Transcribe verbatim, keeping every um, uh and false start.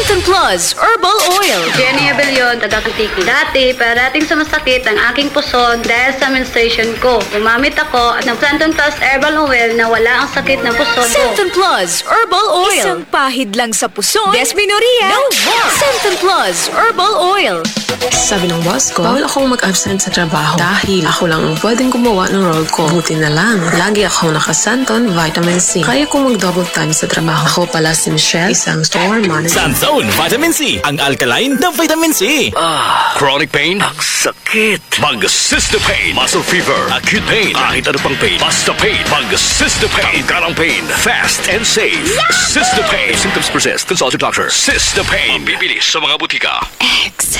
Centum Plus Herbal Oil. Jenny Abellion, taga Kantiki. Dati, parating sumasakit ang aking puson dahil sa menstruation ko. Gumamit ako ng Centum Plus Herbal Oil na wala ang sakit ng puson ko. Centum Plus Herbal Oil. Isang pahid lang sa puson. Desminoria. No more. Centum Plus Herbal Oil. Sabi ng boss ko, bawal akong mag-absent sa trabaho dahil ako lang ang pwedeng gumawa ng role ko. Buti na lang, lagi akong nakasanton vitamin C. Kaya kong mag-double time sa trabaho. Ako pala si Michelle, isang store manager. Sanzone Vitamin C, ang alkaline na vitamin C. Ah, chronic pain? Ang sakit. Mag-Cystopain. Muscle fever. Acute pain. Kahit ano pang pain. Basta pain. Mag-Cystopain. Tanggalang pain. Fast and safe. Cystopain. Symptoms persist. Consult your doctor. Cystopain. Bibili sa mga butika. X.